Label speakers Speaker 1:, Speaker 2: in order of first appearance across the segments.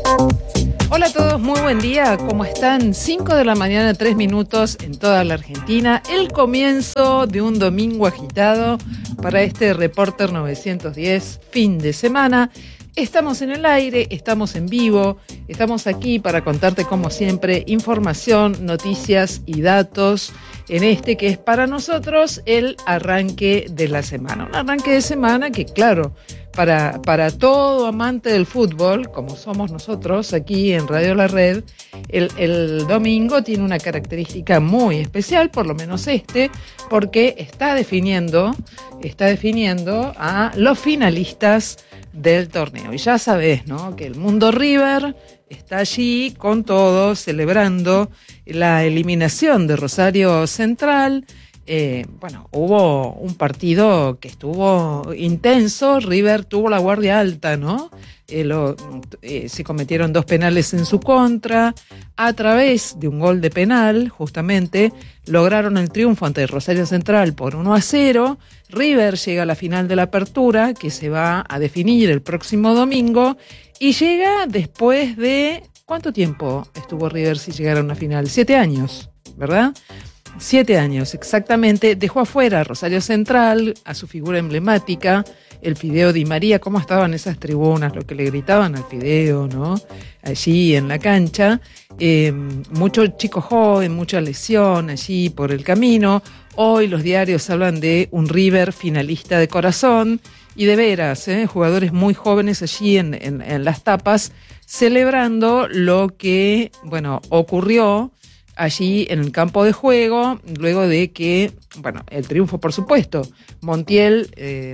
Speaker 1: Hola a todos, muy buen día. ¿Cómo están? 5 de la mañana, 3 minutos en toda la Argentina. El comienzo de un domingo agitado para este Reporter 910, fin de semana. Estamos en el aire, estamos en vivo, estamos aquí para contarte, como siempre, información, noticias y datos en este que es para nosotros el arranque de la semana. Un arranque de semana que, claro, para todo amante del fútbol, como somos nosotros aquí en Radio La Red, el domingo tiene una característica muy especial, por lo menos porque está definiendo a los finalistas del torneo. Y ya sabés, ¿no?, que el Mundo River está allí con todo, celebrando la eliminación de Rosario Central. Hubo un partido que estuvo intenso. River tuvo la guardia alta, ¿no? Se cometieron 2 penales en su contra. A través de un gol de penal, justamente, lograron el triunfo ante Rosario Central por 1-0. River llega a la final de la Apertura, que se va a definir el próximo domingo, y llega después de... ¿Cuánto tiempo estuvo River si llegara a una final? 7 años, ¿verdad? 7 años, exactamente. Dejó afuera a Rosario Central, a su figura emblemática, el Fideo Di María. ¿Cómo estaban esas tribunas? Lo que le gritaban al Fideo, ¿no? Allí en la cancha. Mucho chico joven, mucha lesión allí por el camino. Hoy los diarios hablan de un River finalista de corazón. Y de veras, jugadores muy jóvenes allí en las tapas, celebrando lo que, ocurrió allí en el campo de juego, luego de que, el triunfo, por supuesto. Montiel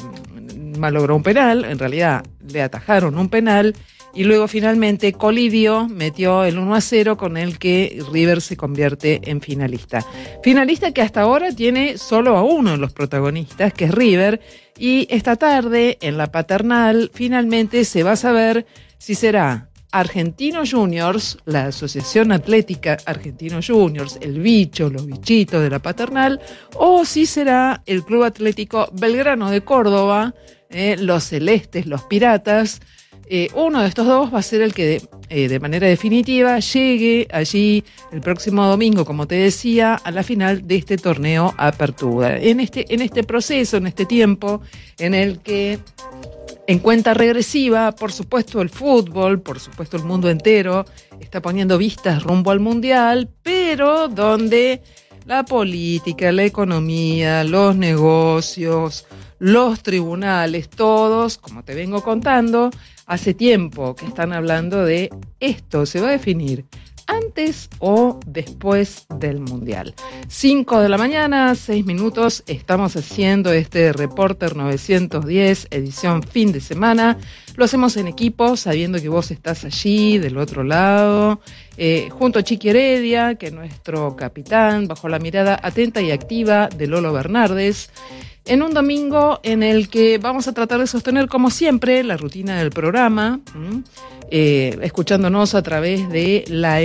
Speaker 1: malogró un penal, en realidad le atajaron un penal, y luego finalmente Colidio metió el 1-0 con el que River se convierte en finalista. Finalista que hasta ahora tiene solo a uno de los protagonistas, que es River, y esta tarde en la Paternal finalmente se va a saber si será Argentinos Juniors, la Asociación Atlética Argentinos Juniors, el bicho, los bichitos de la Paternal, o si será el Club Atlético Belgrano de Córdoba, los celestes, los piratas. Uno de estos dos va a ser el que de manera definitiva llegue allí el próximo domingo, como te decía, a la final de este torneo Apertura. En este proceso, en este tiempo en el que, en cuenta regresiva, por supuesto el fútbol, por supuesto el mundo entero está poniendo vistas rumbo al Mundial, pero donde la política, la economía, los negocios, los tribunales, todos, como te vengo contando, hace tiempo que están hablando de esto. Se va a definir antes o después del Mundial. 5 de la mañana, 6 minutos, estamos haciendo este Reporter 910, edición fin de semana. Lo hacemos en equipo, sabiendo que vos estás allí, del otro lado, junto a Chiqui Heredia, que es nuestro capitán, bajo la mirada atenta y activa de Lolo Bernardes, en un domingo en el que vamos a tratar de sostener, como siempre, la rutina del programa, escuchándonos a través de la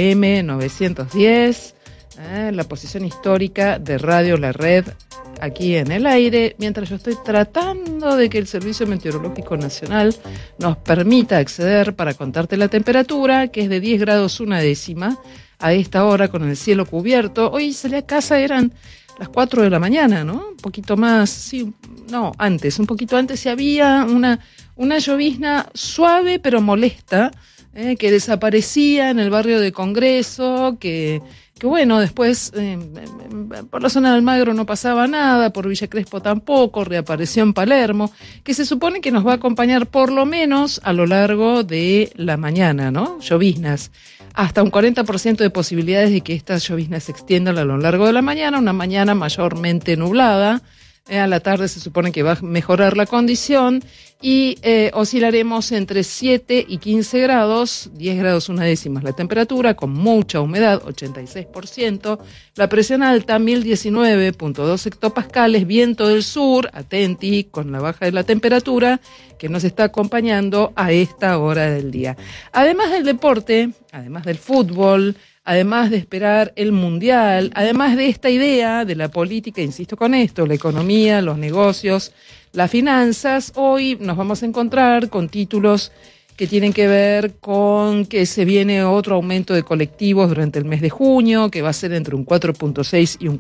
Speaker 1: M910, la posición histórica de Radio La Red, aquí en el aire, mientras yo estoy tratando de que el Servicio Meteorológico Nacional nos permita acceder para contarte la temperatura, que es de 10 grados 1 a esta hora, con el cielo cubierto. Hoy salí a casa, eran las 4 de la mañana, ¿no? Un poquito más, sí, no, antes, un poquito antes, y había una llovizna suave pero molesta, que desaparecía en el barrio de Congreso, que después por la zona de Almagro no pasaba nada, por Villa Crespo tampoco, reapareció en Palermo, que se supone que nos va a acompañar por lo menos a lo largo de la mañana, ¿no? Lloviznas. Hasta un 40% de posibilidades de que estas lloviznas se extiendan a lo largo de la mañana, una mañana mayormente nublada. A la tarde se supone que va a mejorar la condición y oscilaremos entre 7 y 15 grados, 10 grados 1 la temperatura, con mucha humedad, 86%, la presión alta, 1019.2 hectopascales, viento del sur, atenti, con la baja de la temperatura, que nos está acompañando a esta hora del día. Además del deporte, además del fútbol, además de esperar el Mundial, además de esta idea de la política, insisto con esto, la economía, los negocios, las finanzas, hoy nos vamos a encontrar con títulos que tienen que ver con que se viene otro aumento de colectivos durante el mes de junio, que va a ser entre un 4.6 y un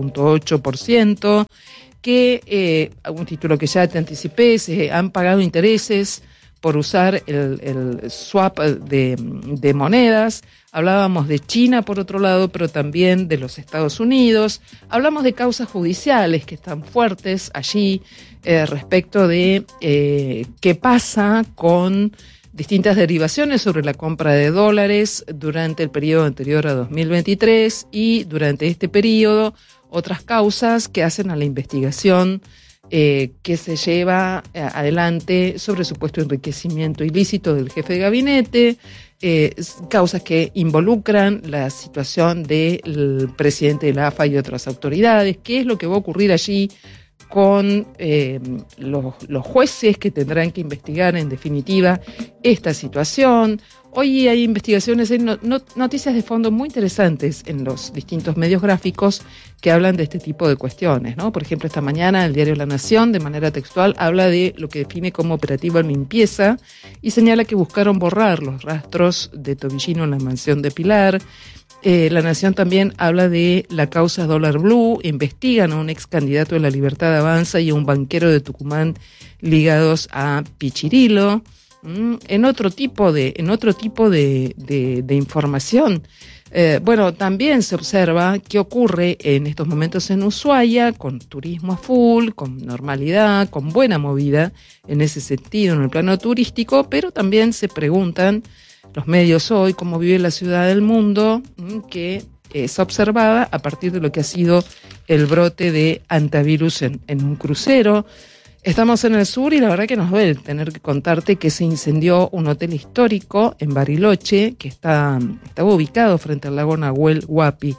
Speaker 1: 4.8%, que, un título que ya te anticipé, se han pagado intereses por usar el swap de monedas. Hablábamos de China, por otro lado, pero también de los Estados Unidos. Hablamos de causas judiciales que están fuertes allí respecto de qué pasa con distintas derivaciones sobre la compra de dólares durante el periodo anterior a 2023 y durante este periodo otras causas que hacen a la investigación que se lleva adelante sobre supuesto enriquecimiento ilícito del jefe de gabinete, causas que involucran la situación del presidente de la AFA y otras autoridades, qué es lo que va a ocurrir allí con los jueces que tendrán que investigar en definitiva esta situación. Hoy hay investigaciones, hay noticias de fondo muy interesantes en los distintos medios gráficos que hablan de este tipo de cuestiones, ¿no? Por ejemplo, esta mañana el diario La Nación, de manera textual, habla de lo que define como operativa limpieza y señala que buscaron borrar los rastros de Tobillino en la mansión de Pilar. La Nación también habla de la causa Dólar Blue, investigan a un ex candidato de La Libertad Avanza y a un banquero de Tucumán ligados a Pichirilo. En otro tipo de información, bueno, también se observa qué ocurre en estos momentos en Ushuaia, con turismo a full, con normalidad, con buena movida en ese sentido, en el plano turístico, pero también se preguntan los medios hoy cómo vive la ciudad del mundo, que es observada a partir de lo que ha sido el brote de hantavirus en un crucero. Estamos en el sur y la verdad que nos duele tener que contarte que se incendió un hotel histórico en Bariloche, que estaba ubicado frente al lago Nahuel Huapi.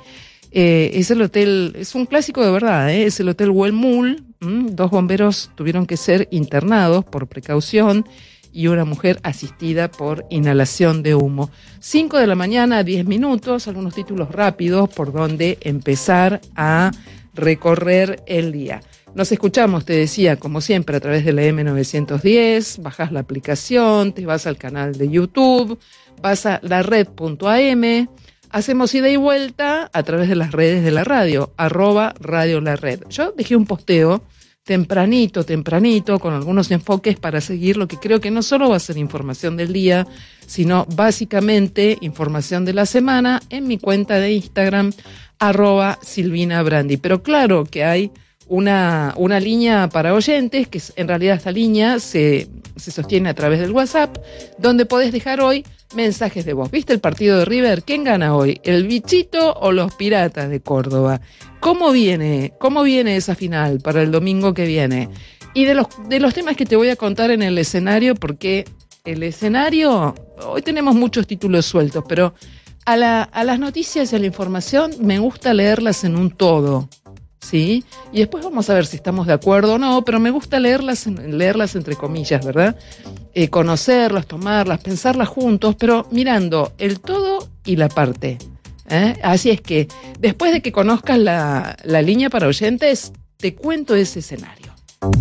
Speaker 1: Es el hotel, es un clásico de verdad, es el Hotel Huelmul. 2 bomberos tuvieron que ser internados por precaución y una mujer asistida por inhalación de humo. 5 de la mañana, 10 minutos, algunos títulos rápidos por donde empezar a recorrer el día. Nos escuchamos, te decía, como siempre, a través de la M910, bajás la aplicación, te vas al canal de YouTube, vas a lared.am, hacemos ida y vuelta a través de las redes de la radio, @Radio La Red. Yo dejé un posteo tempranito, con algunos enfoques para seguir lo que creo que no solo va a ser información del día, sino básicamente información de la semana en mi cuenta de Instagram, @SilvinaBrandi. Pero claro que hay una línea para oyentes, que en realidad esta línea se sostiene a través del WhatsApp, donde podés dejar hoy mensajes de voz. ¿Viste el partido de River? ¿Quién gana hoy? ¿El Bichito o los Piratas de Córdoba? ¿Cómo viene esa final para el domingo que viene? Y de los temas que te voy a contar en el escenario, porque el escenario, hoy tenemos muchos títulos sueltos, pero a las noticias y a la información me gusta leerlas en un todo, ¿sí? Y después vamos a ver si estamos de acuerdo o no, pero me gusta leerlas entre comillas, ¿verdad? Conocerlas, tomarlas, pensarlas juntos, pero mirando el todo y la parte. Así es que, después de que conozcas la línea para oyentes, te cuento ese escenario.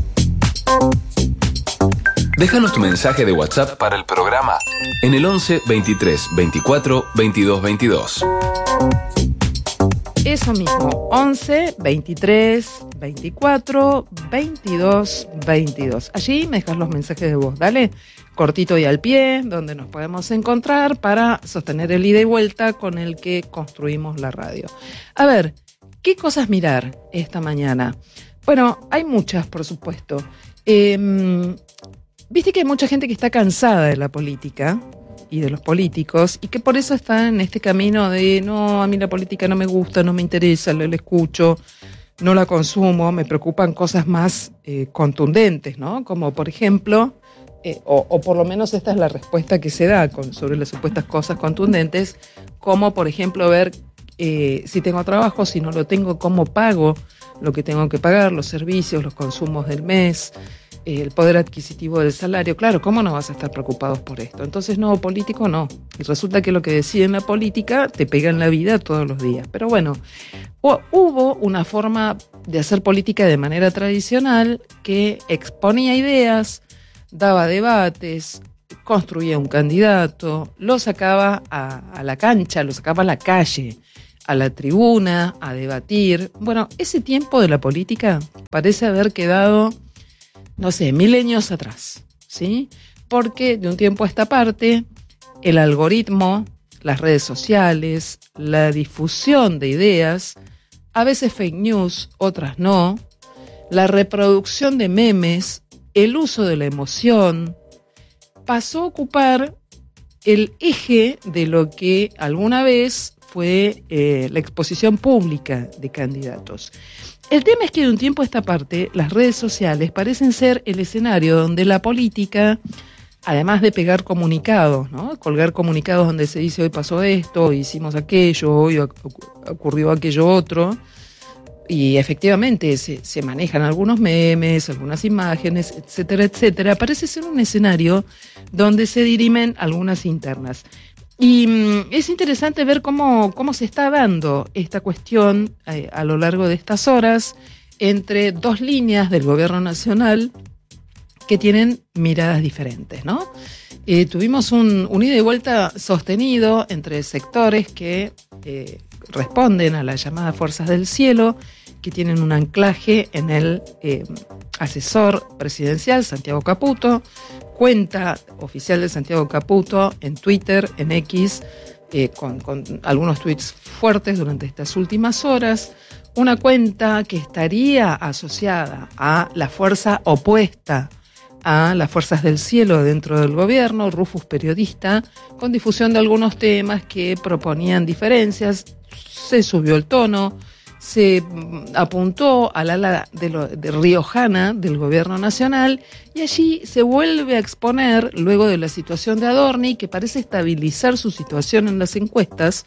Speaker 2: Déjanos tu mensaje de WhatsApp para el programa en el 11 23 24 22 22.
Speaker 1: Eso mismo, 11 23 24 22 22. Allí me dejas los mensajes de voz, dale, cortito y al pie, donde nos podemos encontrar para sostener el ida y vuelta con el que construimos la radio. A ver, ¿qué cosas mirar esta mañana? Bueno, hay muchas, por supuesto. Viste que hay mucha gente que está cansada de la política y de los políticos, y que por eso está en este camino de no, a mí la política no me gusta, no me interesa, la escucho, no la consumo, me preocupan cosas más contundentes, ¿no? Como por ejemplo, o por lo menos esta es la respuesta que se da sobre las supuestas cosas contundentes, como por ejemplo ver si tengo trabajo, si no lo tengo, cómo pago lo que tengo que pagar, los servicios, los consumos del mes, el poder adquisitivo del salario. Claro, ¿cómo no vas a estar preocupados por esto? Entonces, no, político no. Y resulta que lo que deciden la política te pega en la vida todos los días. Pero bueno, hubo una forma de hacer política de manera tradicional que exponía ideas, daba debates, construía un candidato, lo sacaba a la cancha, lo sacaba a la calle, a la tribuna, a debatir. Bueno, ese tiempo de la política parece haber quedado, no sé, milenios atrás, ¿sí? Porque de un tiempo a esta parte, el algoritmo, las redes sociales, la difusión de ideas, a veces fake news, otras no, la reproducción de memes, el uso de la emoción, pasó a ocupar el eje de lo que alguna vez fue la exposición pública de candidatos. El tema es que de un tiempo a esta parte, las redes sociales parecen ser el escenario donde la política, además de pegar comunicados, ¿no? Colgar comunicados donde se dice hoy pasó esto, hoy hicimos aquello, hoy ocurrió aquello otro, y efectivamente se manejan algunos memes, algunas imágenes, etcétera, etcétera. Parece ser un escenario donde se dirimen algunas internas. Y es interesante ver cómo se está dando esta cuestión a lo largo de estas horas entre dos líneas del gobierno nacional que tienen miradas diferentes, ¿no? Tuvimos un ida y vuelta sostenido entre sectores que responden a las llamadas fuerzas del cielo, que tienen un anclaje en el asesor presidencial, Santiago Caputo, cuenta oficial de Santiago Caputo en Twitter, en X, con algunos tweets fuertes durante estas últimas horas, una cuenta que estaría asociada a la fuerza opuesta a las fuerzas del cielo dentro del gobierno, Rufus Periodista, con difusión de algunos temas que proponían diferencias. Se subió el tono, se apuntó al ala de riojana del gobierno nacional y allí se vuelve a exponer, luego de la situación de Adorni, que parece estabilizar su situación en las encuestas,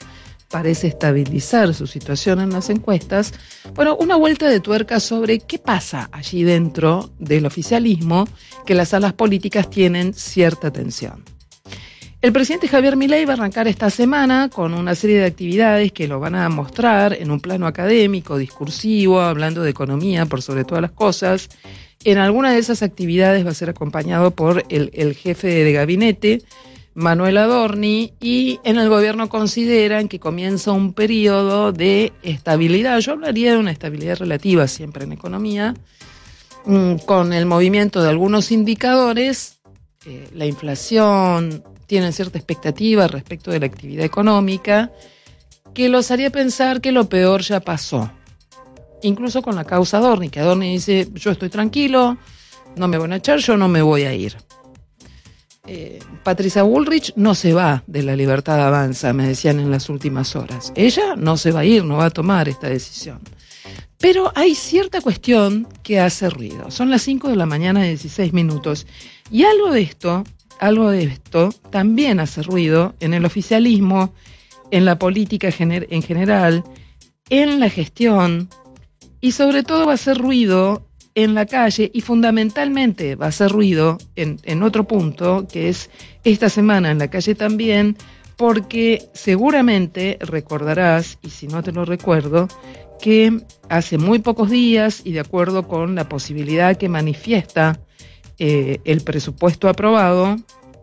Speaker 1: bueno, una vuelta de tuerca sobre qué pasa allí dentro del oficialismo, que las alas políticas tienen cierta tensión. El presidente Javier Milei va a arrancar esta semana con una serie de actividades que lo van a mostrar en un plano académico, discursivo, hablando de economía por sobre todas las cosas. En alguna de esas actividades va a ser acompañado por el jefe de gabinete, Manuel Adorni, y en el gobierno consideran que comienza un periodo de estabilidad. Yo hablaría de una estabilidad relativa siempre en economía, con el movimiento de algunos indicadores, la inflación, tienen cierta expectativa respecto de la actividad económica, que los haría pensar que lo peor ya pasó. Incluso con la causa Adorni, que Adorni dice, yo estoy tranquilo, no me van a echar, yo no me voy a ir. Patricia Bullrich no se va de La Libertad Avanza, me decían en las últimas horas. Ella no se va a ir, no va a tomar esta decisión. Pero hay cierta cuestión que hace ruido. Son las 5 de la mañana, 16 minutos. Y algo de esto también hace ruido en el oficialismo, en la política en general, en la gestión, y sobre todo va a hacer ruido en la calle, y fundamentalmente va a hacer ruido en otro punto, que es esta semana en la calle también, porque seguramente recordarás, y si no te lo recuerdo, que hace muy pocos días, y de acuerdo con la posibilidad que manifiesta el presupuesto aprobado,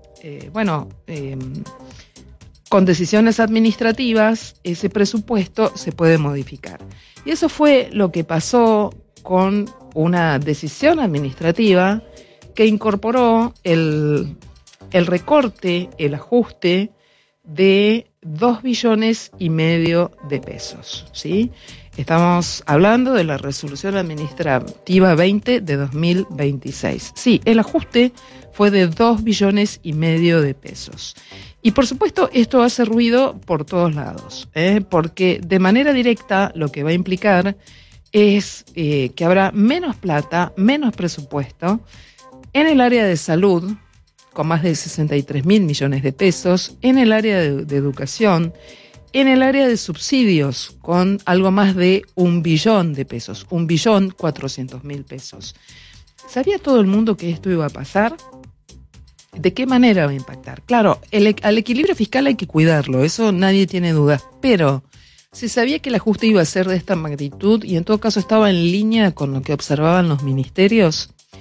Speaker 1: con decisiones administrativas, ese presupuesto se puede modificar. Y eso fue lo que pasó con una decisión administrativa que incorporó el recorte, el ajuste de 2,5 billones de pesos, ¿sí? Estamos hablando de la resolución administrativa 20 de 2026. Sí, el ajuste fue de 2,5 billones de pesos. Y por supuesto esto hace ruido por todos lados, porque de manera directa lo que va a implicar es que habrá menos plata, menos presupuesto en el área de salud, con más de 63.000 millones de pesos, en el área de educación, en el área de subsidios, con algo más de 1 billón de pesos, 1.400.000 pesos. ¿Sabía todo el mundo que esto iba a pasar? ¿De qué manera va a impactar? Claro, al equilibrio fiscal hay que cuidarlo, eso nadie tiene dudas, pero se sabía que el ajuste iba a ser de esta magnitud y en todo caso estaba en línea con lo que observaban los ministerios.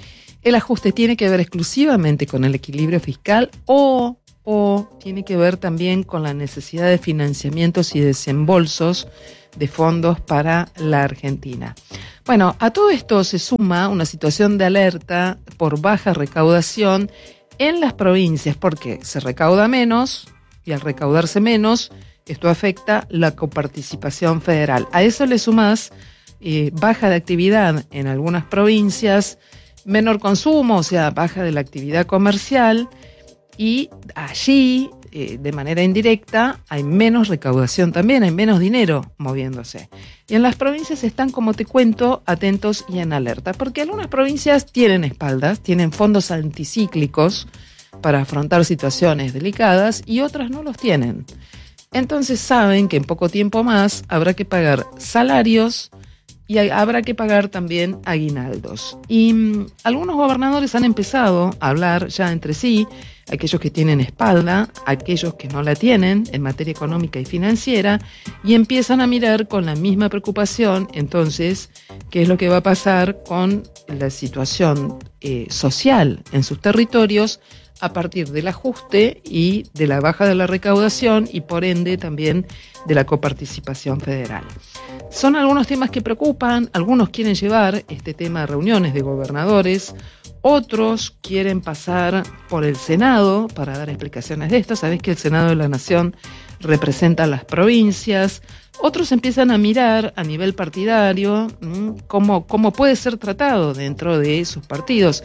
Speaker 1: ¿El ajuste tiene que ver exclusivamente con el equilibrio fiscal o tiene que ver también con la necesidad de financiamientos y desembolsos de fondos para la Argentina? Bueno, a todo esto se suma una situación de alerta por baja recaudación en las provincias, porque se recauda menos y al recaudarse menos, esto afecta la coparticipación federal. A eso le sumás baja de actividad en algunas provincias, menor consumo, o sea, baja de la actividad comercial, y allí, de manera indirecta, hay menos recaudación también, hay menos dinero moviéndose. Y en las provincias están, como te cuento, atentos y en alerta, porque algunas provincias tienen espaldas, tienen fondos anticíclicos para afrontar situaciones delicadas y otras no los tienen. Entonces saben que en poco tiempo más habrá que pagar salarios y habrá que pagar también aguinaldos. Y algunos gobernadores han empezado a hablar ya entre sí, aquellos que tienen espalda, aquellos que no la tienen en materia económica y financiera, y empiezan a mirar con la misma preocupación, entonces, qué es lo que va a pasar con la situación social en sus territorios a partir del ajuste y de la baja de la recaudación y por ende también de la coparticipación federal. Son algunos temas que preocupan, algunos quieren llevar este tema a reuniones de gobernadores, otros quieren pasar por el Senado para dar explicaciones de esto. Sabés que el Senado de la Nación representa a las provincias. Otros empiezan a mirar a nivel partidario cómo puede ser tratado dentro de sus partidos.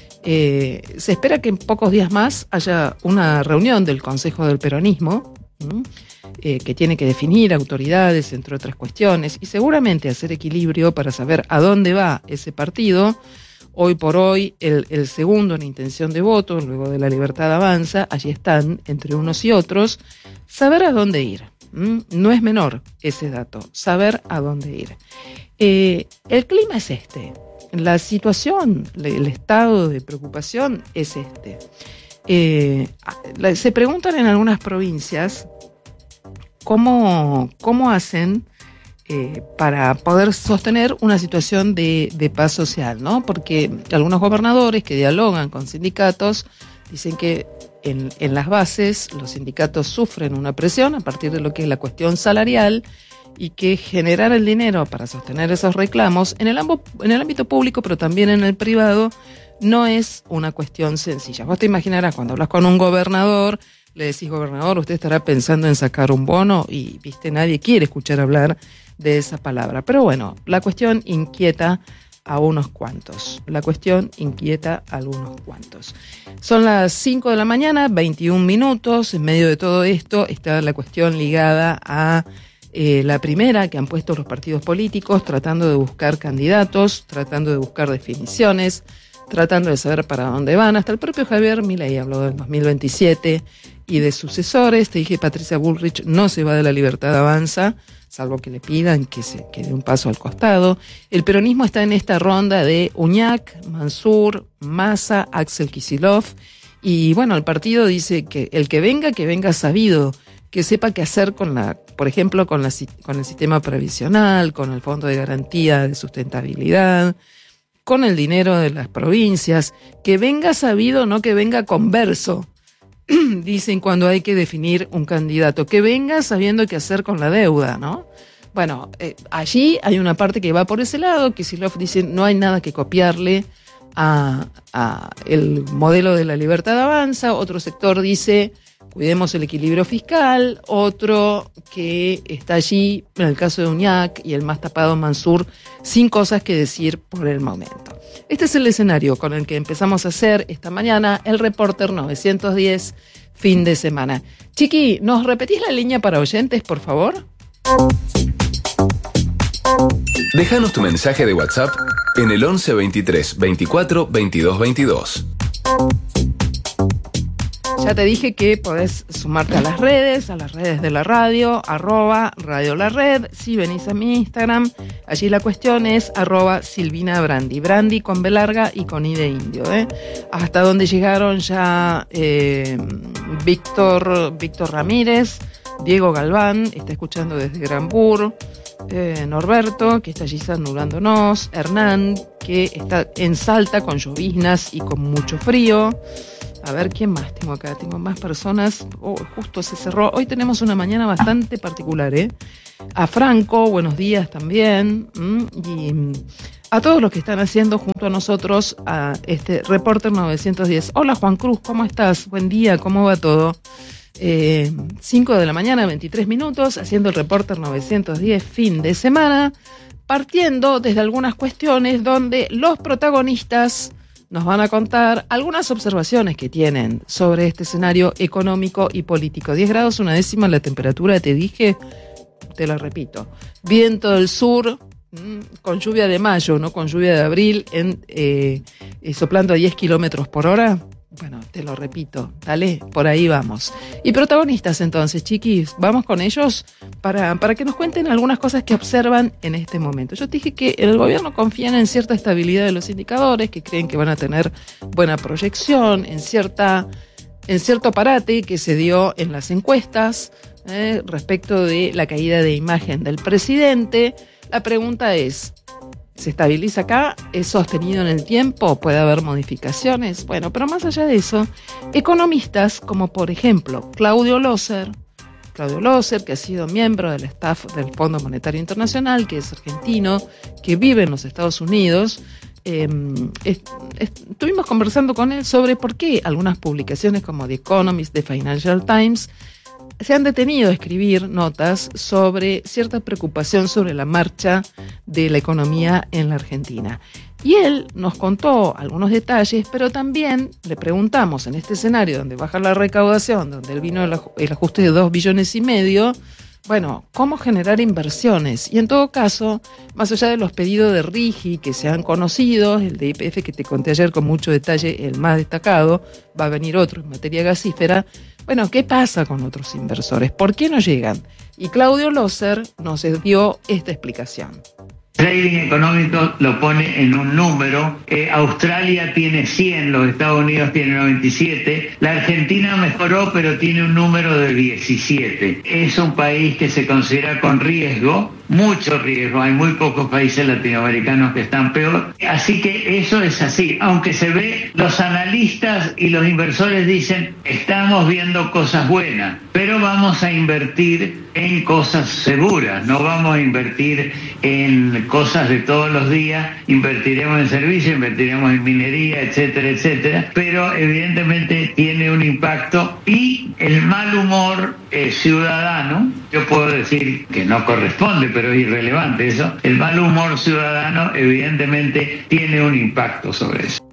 Speaker 1: Se espera que en pocos días más haya una reunión del Consejo del Peronismo, que tiene que definir autoridades, entre otras cuestiones, y seguramente hacer equilibrio para saber a dónde va ese partido. Hoy por hoy, el segundo en intención de voto, luego de La Libertad Avanza, allí están, entre unos y otros, saber a dónde ir. No es menor ese dato, saber a dónde ir. El clima es este, la situación, el estado de preocupación es este. Se preguntan en algunas provincias cómo hacen para poder sostener una situación de paz social, ¿no? Porque algunos gobernadores que dialogan con sindicatos dicen que en las bases los sindicatos sufren una presión a partir de lo que es la cuestión salarial y que generar el dinero para sostener esos reclamos en el ámbito público, pero también en el privado, no es una cuestión sencilla. Vos te imaginarás, cuando hablas con un gobernador, le decís: gobernador, usted estará pensando en sacar un bono, y viste, nadie quiere escuchar hablar de esa palabra. Pero bueno, la cuestión inquieta a unos cuantos. Son las 5 de la mañana, 21 minutos. En medio de todo esto está la cuestión ligada a la primera que han puesto los partidos políticos, tratando de buscar candidatos, tratando de buscar definiciones, tratando de saber para dónde van. Hasta el propio Javier Milei habló del 2027 y de sucesores. Te dije, Patricia Bullrich no se va de La Libertad Avanza, salvo que le pidan que dé un paso al costado. El peronismo está en esta ronda de Uñac, Mansur, Massa, Axel Kicillof, y bueno, el partido dice que el que venga sabido, que sepa qué hacer por ejemplo, con el sistema previsional, con el Fondo de Garantía de Sustentabilidad, con el dinero de las provincias, que venga sabido, no que venga converso. Dicen cuando hay que definir un candidato, que venga sabiendo qué hacer con la deuda, ¿no? Bueno, allí hay una parte que va por ese lado. Kicillof dice: no hay nada que copiarle a el modelo de La Libertad Avanza. Otro sector dice: cuidemos el equilibrio fiscal. Otro que está allí, en el caso de Uñac y el más tapado Mansur, sin cosas que decir por el momento. Este es el escenario con el que empezamos a hacer esta mañana el Reporter 910 fin de semana. Chiqui, ¿nos repetís la línea para oyentes, por favor?
Speaker 2: Déjanos tu mensaje de WhatsApp en el 11 23 24 22 22.
Speaker 1: Ya te dije que podés sumarte a las redes de la radio, @radiolared. Si venís a mi Instagram, allí la cuestión es @Silvina Brandi. Brandi con B larga y con I de indio. Hasta donde llegaron ya Víctor Ramírez, Diego Galván, está escuchando desde Granbur. Norberto, que está allí saludándonos, Hernán, que está en Salta con lloviznas y con mucho frío. A ver, ¿quién más tengo acá? Tengo más personas. Justo se cerró. Hoy tenemos una mañana bastante particular, ¿eh? A Franco, buenos días también. Y a todos los que están haciendo junto a nosotros a este Reporter 910. Hola Juan Cruz, ¿cómo estás? Buen día, ¿cómo va todo? 5 de la mañana, 23 minutos, haciendo el Reporter 910 fin de semana, partiendo desde algunas cuestiones donde los protagonistas nos van a contar algunas observaciones que tienen sobre este escenario económico y político. 10 grados, una décima la temperatura, te dije, te lo repito. Viento del sur, con lluvia de mayo, no con lluvia de abril, soplando a 10 kilómetros por hora. Bueno, te lo repito, dale, por ahí vamos. Y protagonistas entonces, chiquis, vamos con ellos para que nos cuenten algunas cosas que observan en este momento. Yo te dije que el gobierno confía en cierta estabilidad de los indicadores, que creen que van a tener buena proyección, en cierto parate que se dio en las encuestas respecto de la caída de imagen del presidente. La pregunta es, ¿se estabiliza acá? ¿Es sostenido en el tiempo? ¿Puede haber modificaciones? Bueno, pero más allá de eso, economistas como por ejemplo Claudio Loser, que ha sido miembro del staff del Fondo Monetario Internacional, que es argentino, que vive en los Estados Unidos, estuvimos conversando con él sobre por qué algunas publicaciones como The Economist, The Financial Times, se han detenido a escribir notas sobre cierta preocupación sobre la marcha de la economía en la Argentina. Y él nos contó algunos detalles, pero también le preguntamos en este escenario donde baja la recaudación, donde vino el ajuste de 2,5 billones, bueno, ¿cómo generar inversiones? Y en todo caso, más allá de los pedidos de RIGI que se han conocido, el de YPF que te conté ayer con mucho detalle, el más destacado, va a venir otro en materia gasífera. Bueno, ¿qué pasa con otros inversores? ¿Por qué no llegan? Y Claudio Loser nos dio esta explicación.
Speaker 3: Trading económico lo pone en un número. Australia tiene 100, los Estados Unidos tienen 97. La Argentina mejoró, pero tiene un número de 17. Es un país que se considera con riesgo, mucho riesgo. Hay muy pocos países latinoamericanos que están peor. Así que eso es así. Aunque se ve, los analistas y los inversores dicen, estamos viendo cosas buenas, pero vamos a invertir en cosas seguras. No vamos a invertir en cosas de todos los días. Invertiremos en servicios, invertiremos en minería, etcétera, etcétera. Pero evidentemente tiene un impacto. Y el mal humor ciudadano, yo puedo decir que no corresponde, pero es irrelevante eso. El mal humor ciudadano evidentemente tiene un impacto sobre eso.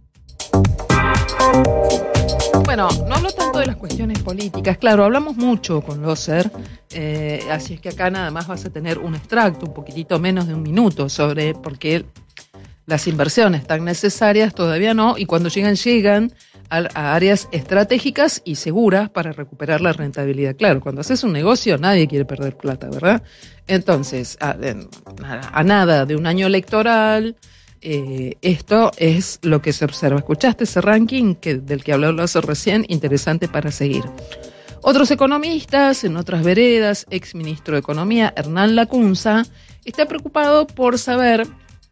Speaker 1: Bueno, no hablo tanto de las cuestiones políticas, claro, hablamos mucho con Loser, así es que acá nada más vas a tener un extracto, un poquitito menos de un minuto, sobre por qué las inversiones tan necesarias todavía no, y cuando llegan a áreas estratégicas y seguras para recuperar la rentabilidad. Claro, cuando haces un negocio nadie quiere perder plata, ¿verdad? Entonces, a nada de un año electoral, esto es lo que se observa. ¿Escuchaste ese ranking del que habló Loser recién? Interesante para seguir. Otros economistas en otras veredas, exministro de Economía, Hernán Lacunza, está preocupado por saber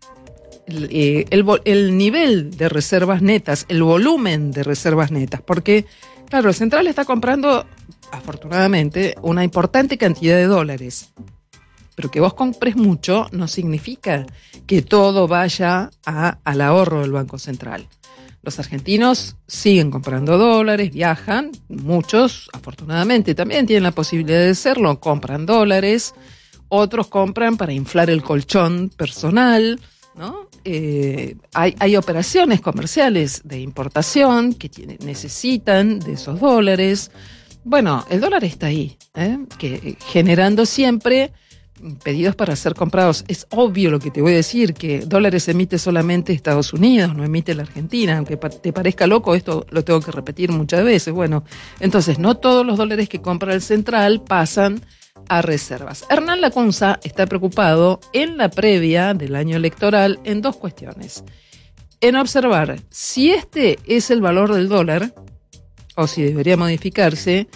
Speaker 1: el nivel de reservas netas, el volumen de reservas netas, porque, claro, el central está comprando, afortunadamente, una importante cantidad de dólares, pero que vos compres mucho no significa que todo vaya al ahorro del Banco Central. Los argentinos siguen comprando dólares, viajan, muchos, afortunadamente, también tienen la posibilidad de hacerlo, compran dólares, otros compran para inflar el colchón personal, ¿no? Hay operaciones comerciales de importación que necesitan de esos dólares. Bueno, el dólar está ahí, generando siempre pedidos para ser comprados. Es obvio lo que te voy a decir, que dólares emite solamente Estados Unidos, no emite la Argentina, aunque te parezca loco, esto lo tengo que repetir muchas veces. Bueno, entonces no todos los dólares que compra el central pasan a reservas. Hernán Lacunza está preocupado en la previa del año electoral en dos cuestiones. En observar si este es el valor del dólar o si debería modificarse,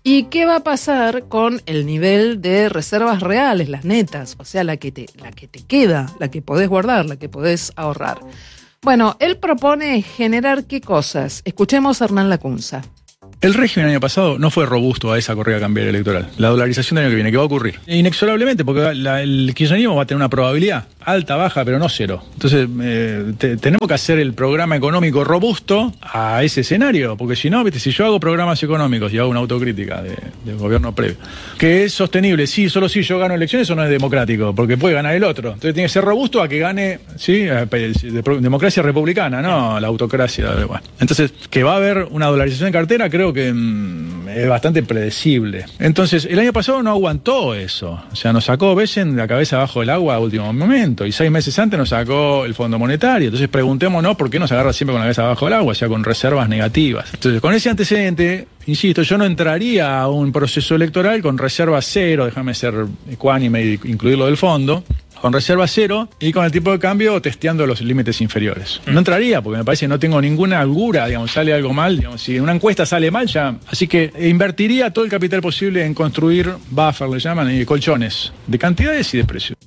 Speaker 1: ¿Y qué va a pasar con el nivel de reservas reales, las netas? O sea, la que te queda, la que podés guardar, la que podés ahorrar. Bueno, él propone generar ¿qué cosas? Escuchemos a Hernán Lacunza.
Speaker 4: El régimen el año pasado no fue robusto a esa corrida cambiaria electoral. La dolarización del año que viene, ¿qué va a ocurrir? Inexorablemente, porque el kirchnerismo va a tener una probabilidad alta, baja, pero no cero. Entonces, tenemos que hacer el programa económico robusto a ese escenario, porque si no, ¿viste? Si yo hago programas económicos y hago una autocrítica del gobierno previo, que es sostenible, sí, solo si yo gano elecciones, eso no es democrático, porque puede ganar el otro. Entonces tiene que ser robusto a que gane, sí, democracia republicana, no la autocracia. Bueno. Entonces, que va a haber una dolarización de cartera, creo que es bastante predecible. Entonces, el año pasado no aguantó eso. O sea, nos sacó Besen de la cabeza abajo del agua a último momento. Y 6 meses antes nos sacó el Fondo Monetario. Entonces, preguntémonos por qué nos agarra siempre con la cabeza abajo del agua, o sea, con reservas negativas. Entonces, con ese antecedente, insisto, yo no entraría a un proceso electoral con reserva cero, déjame ser ecuánime y incluirlo del fondo, con reserva cero y con el tipo de cambio testeando los límites inferiores. No entraría porque me parece que no tengo ninguna holgura, digamos, sale algo mal, digamos, si una encuesta sale mal ya. Así que invertiría todo el capital posible en construir buffer, le llaman, y colchones de cantidades y de precios.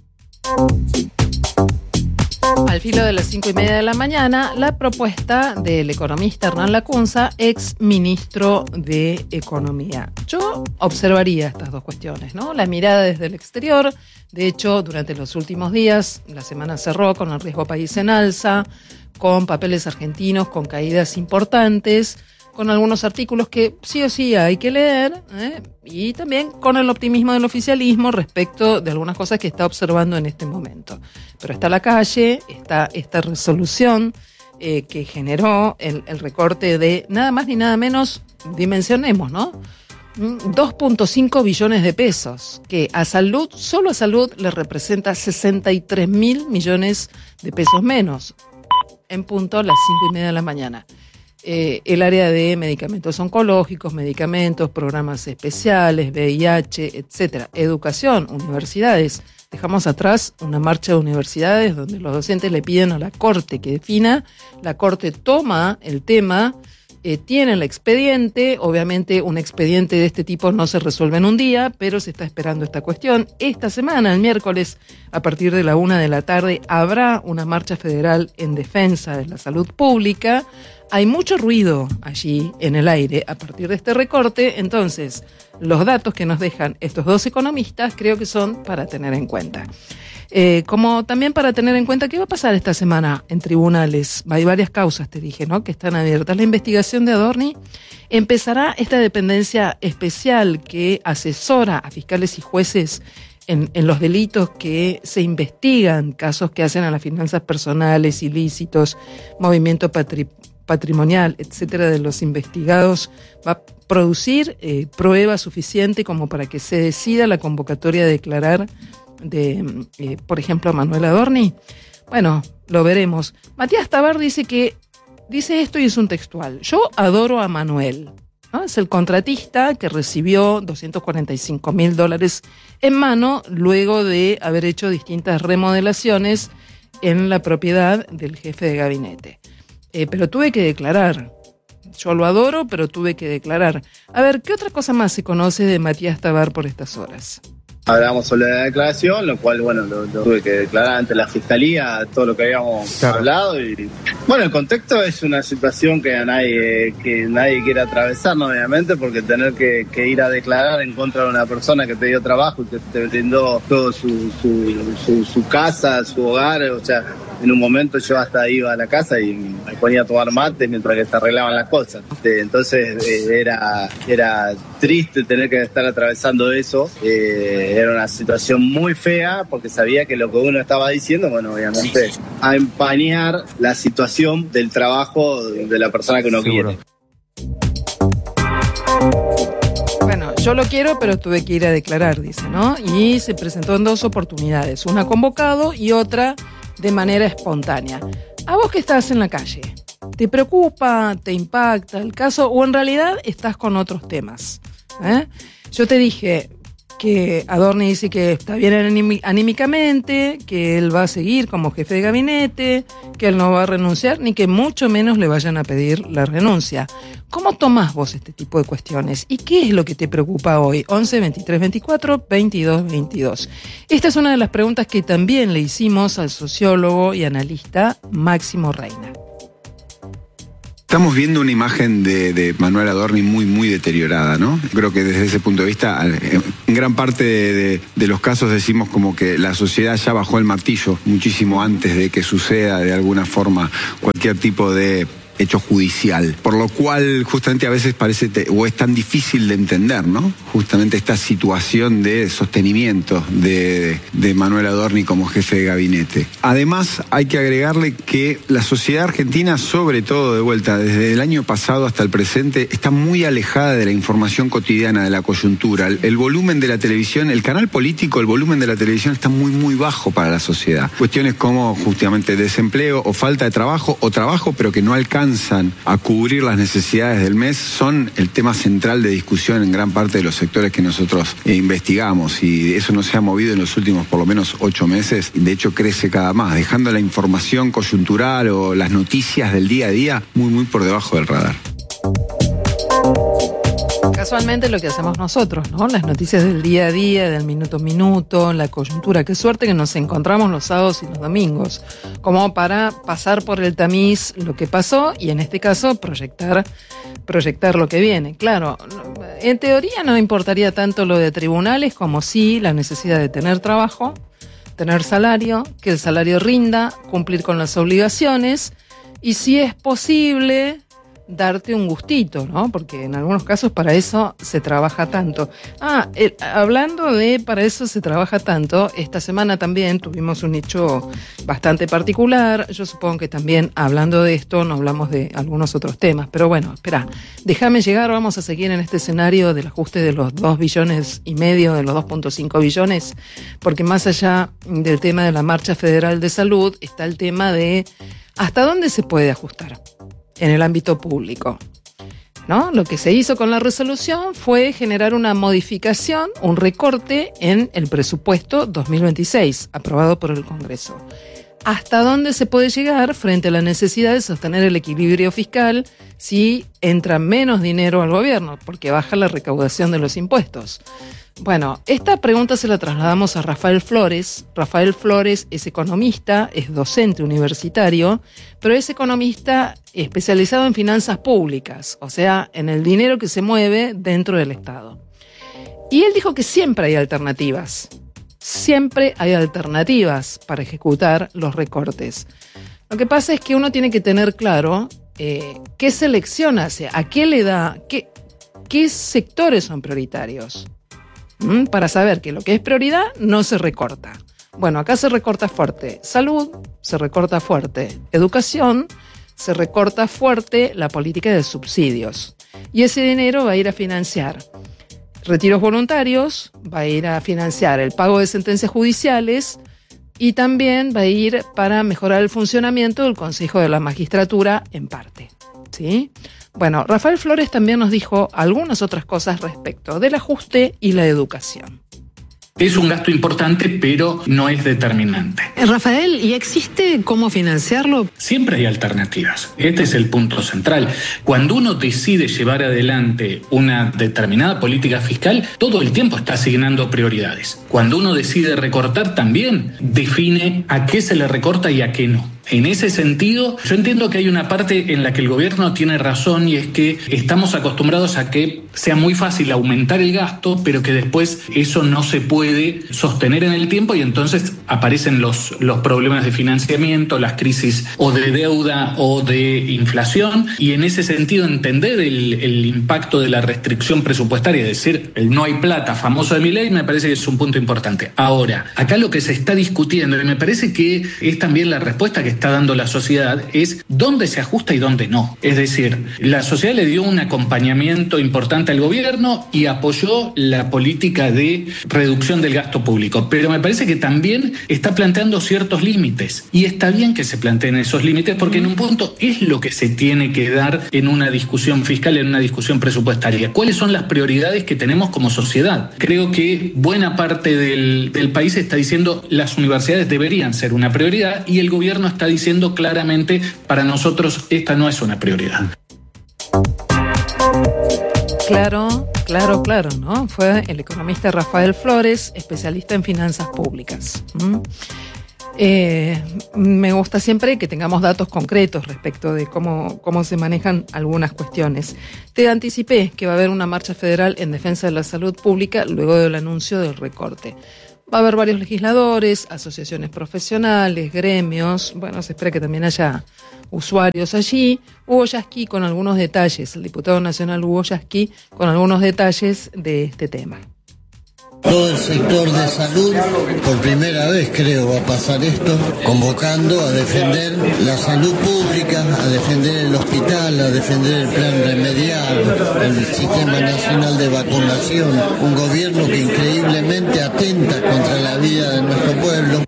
Speaker 1: Al filo de las 5:30 de la mañana, la propuesta del economista Hernán Lacunza, ex ministro de Economía. Yo observaría estas dos cuestiones, ¿no? La mirada desde el exterior. De hecho, durante los últimos días, la semana cerró con el riesgo país en alza, con papeles argentinos, con caídas importantes, con algunos artículos que sí o sí hay que leer, y también con el optimismo del oficialismo respecto de algunas cosas que está observando en este momento. Pero está la calle, está esta resolución que generó el recorte de nada más ni nada menos, dimensionemos, ¿no? 2.5 billones de pesos, que a salud, solo a salud, le representa 63.000 millones de pesos menos, en punto a las 5:30 de la mañana. El área de medicamentos oncológicos, medicamentos, programas especiales, VIH, etcétera, educación, universidades. Dejamos atrás una marcha de universidades donde los docentes le piden a la Corte que defina, la Corte toma el tema, tiene el expediente, obviamente un expediente de este tipo no se resuelve en un día, pero se está esperando esta cuestión. Esta semana, el miércoles, a partir de la 1 de la tarde, habrá una marcha federal en defensa de la salud pública. Hay mucho ruido allí en el aire a partir de este recorte, entonces los datos que nos dejan estos dos economistas creo que son para tener en cuenta. Como también para tener en cuenta qué va a pasar esta semana en tribunales. Hay varias causas, te dije, ¿no?, que están abiertas. La investigación de Adorni. Empezará esta dependencia especial que asesora a fiscales y jueces en los delitos que se investigan, casos que hacen a las finanzas personales, ilícitos, movimiento patrimonial, etcétera, de los investigados. Va a producir prueba suficiente como para que se decida la convocatoria a declarar de, por ejemplo, a Manuel Adorni. Bueno, lo veremos. Matías Tabar dice esto y es un textual: yo adoro a Manuel, ¿no? Es el contratista que recibió $245.000 en mano luego de haber hecho distintas remodelaciones en la propiedad del jefe de gabinete. Pero tuve que declarar. Yo lo adoro, pero tuve que declarar. A ver, ¿qué otra cosa más se conoce de Matías Tabar por estas horas?
Speaker 5: Hablamos sobre la declaración, lo cual, bueno, lo tuve que declarar ante la fiscalía todo lo que habíamos hablado. Y bueno, el contexto es una situación que nadie quiere atravesar, ¿no? Obviamente, porque tener que ir a declarar en contra de una persona que te dio trabajo y que te brindó todo su casa, su hogar, o sea, en un momento yo hasta iba a la casa y me ponía a tomar mate mientras que se arreglaban las cosas. Entonces era triste tener que estar atravesando eso. Era una situación muy fea porque sabía que lo que uno estaba diciendo, bueno, obviamente, a empañar la situación del trabajo de la persona que uno quiere.
Speaker 1: Bueno, yo lo quiero, pero tuve que ir a declarar, dice, ¿no? Y se presentó en 2 oportunidades, una convocado y otra de manera espontánea. ¿A vos que estás en la calle? ¿Te preocupa, te impacta el caso o en realidad estás con otros temas? Yo te dije, que Adorni dice que está bien anímicamente, que él va a seguir como jefe de gabinete, que él no va a renunciar, ni que mucho menos le vayan a pedir la renuncia. ¿Cómo tomás vos este tipo de cuestiones? ¿Y qué es lo que te preocupa hoy? 11 23 24 22 22. Esta es una de las preguntas que también le hicimos al sociólogo y analista Máximo Reina.
Speaker 6: Estamos viendo una imagen de Manuel Adorni muy deteriorada, ¿no? Creo que desde ese punto de vista, en gran parte de los casos decimos como que la sociedad ya bajó el martillo muchísimo antes de que suceda de alguna forma cualquier tipo de hecho judicial, por lo cual justamente a veces parece o es tan difícil de entender, ¿no? Justamente esta situación de sostenimiento de Manuel Adorni como jefe de gabinete. Además, hay que agregarle que la sociedad argentina, sobre todo de vuelta, desde el año pasado hasta el presente, está muy alejada de la información cotidiana, de la coyuntura. El volumen de la televisión, el canal político, el volumen de la televisión está muy bajo para la sociedad. Cuestiones como justamente desempleo o falta de trabajo, o trabajo pero que no alcanzan a cubrir las necesidades del mes, son el tema central de discusión en gran parte de los sectores que nosotros investigamos, y eso no se ha movido en los últimos por lo menos 8 meses, y de hecho crece cada más, dejando la información coyuntural o las noticias del día a día muy por debajo del radar.
Speaker 1: Casualmente lo que hacemos nosotros, ¿no? Las noticias del día a día, del minuto a minuto, la coyuntura. Qué suerte que nos encontramos los sábados y los domingos, como para pasar por el tamiz lo que pasó y en este caso proyectar lo que viene. Claro, en teoría no importaría tanto lo de tribunales como sí la necesidad de tener trabajo, tener salario, que el salario rinda, cumplir con las obligaciones y si es posible darte un gustito, ¿no? Porque en algunos casos para eso se trabaja tanto. Hablando de para eso se trabaja tanto, esta semana también tuvimos un hecho bastante particular. Yo supongo que también hablando de esto no hablamos de algunos otros temas, pero bueno, espera, déjame llegar, vamos a seguir en este escenario del ajuste de los 2,5 billones, de los 2.5 billones, porque más allá del tema de la Marcha Federal de Salud está el tema de hasta dónde se puede ajustar en el ámbito público, ¿no? Lo que se hizo con la resolución fue generar una modificación, un recorte en el presupuesto 2026, aprobado por el Congreso. ¿Hasta dónde se puede llegar frente a la necesidad de sostener el equilibrio fiscal si entra menos dinero al gobierno, porque baja la recaudación de los impuestos? Bueno, esta pregunta se la trasladamos a Rafael Flores. Rafael Flores es economista, es docente universitario, pero es economista especializado en finanzas públicas, o sea, en el dinero que se mueve dentro del Estado. Y él dijo que siempre hay alternativas. Siempre hay alternativas para ejecutar los recortes. Lo que pasa es que uno tiene que tener claro qué selección hace, a qué le da, qué sectores son prioritarios. Para saber que lo que es prioridad no se recorta. Bueno, acá se recorta fuerte salud, se recorta fuerte educación, se recorta fuerte la política de subsidios. Y ese dinero va a ir a financiar retiros voluntarios, va a ir a financiar el pago de sentencias judiciales y también va a ir para mejorar el funcionamiento del Consejo de la Magistratura en parte, ¿sí? Bueno, Rafael Flores también nos dijo algunas otras cosas respecto del ajuste y la educación.
Speaker 7: Es un gasto importante, pero no es determinante.
Speaker 8: Rafael, ¿y existe cómo financiarlo?
Speaker 7: Siempre hay alternativas. Este es el punto central. Cuando uno decide llevar adelante una determinada política fiscal, todo el tiempo está asignando prioridades. Cuando uno decide recortar, también define a qué se le recorta y a qué no. En ese sentido, yo entiendo que hay una parte en la que el gobierno tiene razón y es que estamos acostumbrados a que sea muy fácil aumentar el gasto, pero que después eso no se puede sostener en el tiempo y entonces aparecen los problemas de financiamiento, las crisis o de deuda o de inflación, y en ese sentido entender el impacto de la restricción presupuestaria, es decir, el no hay plata famoso de Milei, me parece que es un punto importante. Ahora, acá lo que se está discutiendo, y me parece que es también la respuesta que está dando la sociedad es dónde se ajusta y dónde no. Es decir, la sociedad le dio un acompañamiento importante al gobierno y apoyó la política de reducción del gasto público, pero me parece que también está planteando ciertos límites, y está bien que se planteen esos límites porque en un punto es lo que se tiene que dar en una discusión fiscal, en una discusión presupuestaria. ¿Cuáles son las prioridades que tenemos como sociedad? Creo que buena parte del país está diciendo las universidades deberían ser una prioridad, y el gobierno está diciendo claramente para nosotros esta no es una prioridad.
Speaker 1: Claro, ¿no? Fue el economista Rafael Flores, especialista en finanzas públicas. Me gusta siempre que tengamos datos concretos respecto de cómo se manejan algunas cuestiones. Te anticipé que va a haber una marcha federal en defensa de la salud pública luego del anuncio del recorte. Va a haber varios legisladores, asociaciones profesionales, gremios. Bueno, se espera que también haya usuarios allí. Hugo Yasky con algunos detalles, el diputado nacional Hugo Yasky con algunos detalles de este tema.
Speaker 9: Todo el sector de salud, por primera vez creo va a pasar esto, convocando a defender la salud pública, a defender el hospital, a defender el plan remedial, el sistema nacional de vacunación, un gobierno que increíblemente atenta contra la vida de nuestro pueblo.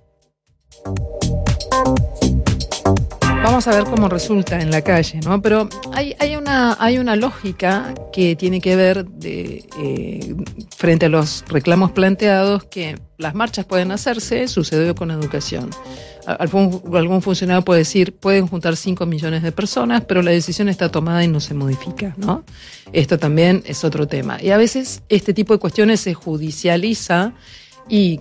Speaker 1: Vamos a ver cómo resulta en la calle, ¿no? Pero hay una lógica que tiene que ver frente a los reclamos planteados, que las marchas pueden hacerse, sucedió con educación. Algún funcionario puede decir, pueden juntar 5 millones de personas, pero la decisión está tomada y no se modifica, ¿no? Esto también es otro tema. Y a veces este tipo de cuestiones se judicializa y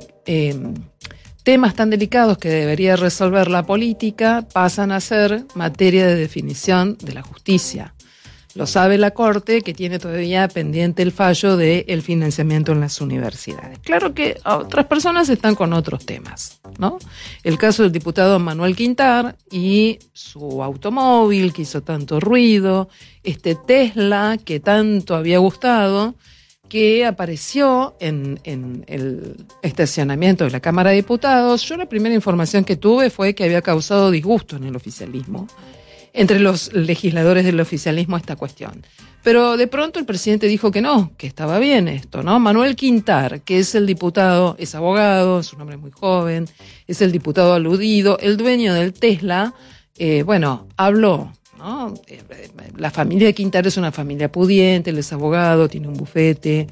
Speaker 1: temas tan delicados que debería resolver la política pasan a ser materia de definición de la justicia. Lo sabe la Corte, que tiene todavía pendiente el fallo del financiamiento en las universidades. Claro que otras personas están con otros temas, ¿no? El caso del diputado Manuel Quintar y su automóvil que hizo tanto ruido, este Tesla que tanto había gustado, que apareció en el estacionamiento de la Cámara de Diputados. Yo la primera información que tuve fue que había causado disgusto en el oficialismo, entre los legisladores del oficialismo, esta cuestión. Pero de pronto el presidente dijo que no, que estaba bien esto, ¿no? Manuel Quintar, que es el diputado, es abogado, es un hombre muy joven, es el diputado aludido, el dueño del Tesla, habló, ¿no? La familia de Quintar es una familia pudiente, él es abogado, tiene un bufete,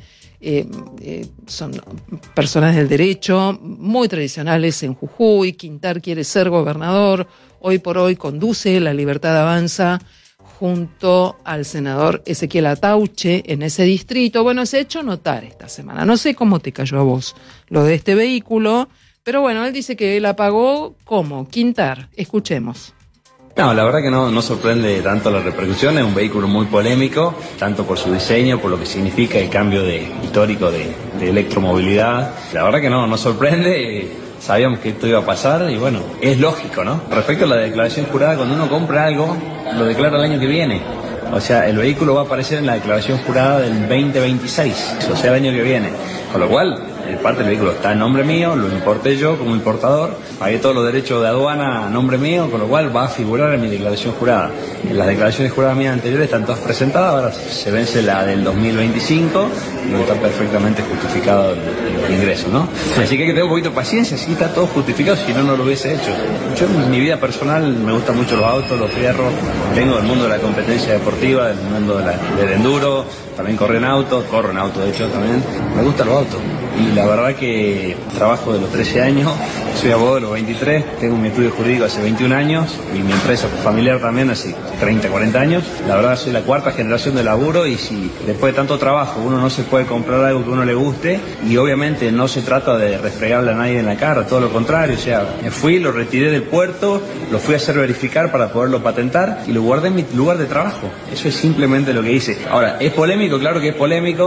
Speaker 1: son personas del derecho muy tradicionales en Jujuy. Quintar quiere ser gobernador, hoy por hoy conduce La Libertad Avanza junto al senador Ezequiel Atauche en ese distrito. Bueno, se ha hecho notar esta semana. No sé cómo te cayó a vos lo de este vehículo, pero bueno, él dice que la pagó como Quintar. Escuchemos.
Speaker 10: No, la verdad que no sorprende tanto la repercusión. Es un vehículo muy polémico, tanto por su diseño, por lo que significa el cambio histórico de electromovilidad. La verdad que no sorprende. Sabíamos que esto iba a pasar y bueno, es lógico, ¿no? Respecto a la declaración jurada, cuando uno compra algo, lo declara el año que viene. O sea, el vehículo va a aparecer en la declaración jurada del 2026, o sea, el año que viene. Con lo cual, parte del vehículo está en nombre mío, lo importé yo como importador, pagué todos los derechos de aduana a nombre mío, con lo cual va a figurar en mi declaración jurada. En las declaraciones juradas mías anteriores están todas presentadas, ahora se vence la del 2025, y está perfectamente justificado el ingreso, ¿no? Así que hay que tener un poquito de paciencia, sí está todo justificado, si no lo hubiese hecho. Yo en mi vida personal me gustan mucho los autos, los fierros, vengo del mundo de la competencia deportiva, del mundo del enduro, también corro en auto de hecho también, me gustan los autos. Y la verdad que trabajo de los 13 años, soy abogado de los 23, tengo mi estudio jurídico hace 21 años y mi empresa familiar también hace 30, 40 años. La verdad soy la 4ª generación de laburo y si después de tanto trabajo uno no se puede comprar algo que uno le guste, y obviamente no se trata de refregarle a nadie en la cara, todo lo contrario, o sea, me fui, lo retiré del puerto, lo fui a hacer verificar para poderlo patentar y lo guardé en mi lugar de trabajo. Eso es simplemente lo que hice. Ahora, ¿es polémico? Claro que es polémico.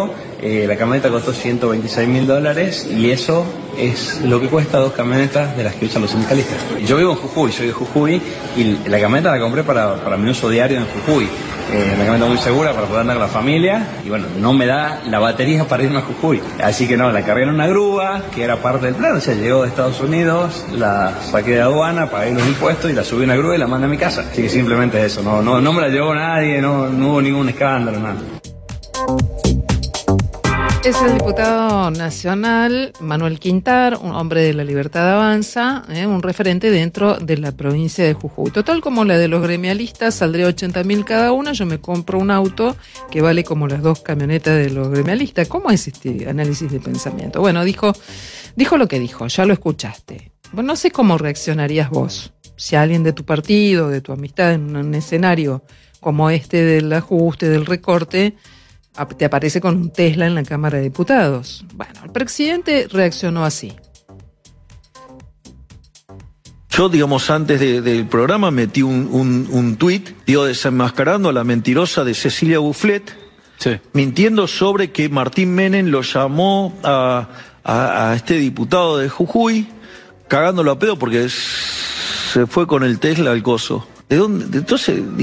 Speaker 10: La camioneta costó $126.000 y eso es lo que cuesta 2 camionetas de las que usan los sindicalistas. Yo vivo en Jujuy, soy de Jujuy y la camioneta la compré para mi uso diario en Jujuy. Una camioneta muy segura para poder andar con la familia y bueno, no me da la batería para irme a Jujuy. Así que no, la cargué en una grúa, que era parte del plan, o sea, llegó de Estados Unidos, la saqué de aduana, pagué los impuestos y la subí a una grúa y la mandé a mi casa. Así que simplemente eso, no me la llevó nadie, no hubo ningún escándalo, nada.
Speaker 1: Es el diputado nacional Manuel Quintar, un hombre de la Libertad Avanza, un referente dentro de la provincia de Jujuy. Total, como la de los gremialistas, saldría 80.000 cada una, yo me compro un auto que vale como las 2 camionetas de los gremialistas. ¿Cómo es este análisis de pensamiento? Bueno, dijo lo que dijo, ya lo escuchaste. Bueno, no sé cómo reaccionarías vos, si alguien de tu partido, de tu amistad, en un escenario como este del ajuste, del recorte, te aparece con un Tesla en la Cámara de Diputados. Bueno, el presidente reaccionó así.
Speaker 11: Yo, digamos, antes del programa metí un tuit, desenmascarando a la mentirosa de Cecilia Bufflet, sí, mintiendo sobre que Martín Menem lo llamó a este diputado de Jujuy, cagándolo a pedo porque se fue con el Tesla al coso. ¿De dónde? Entonces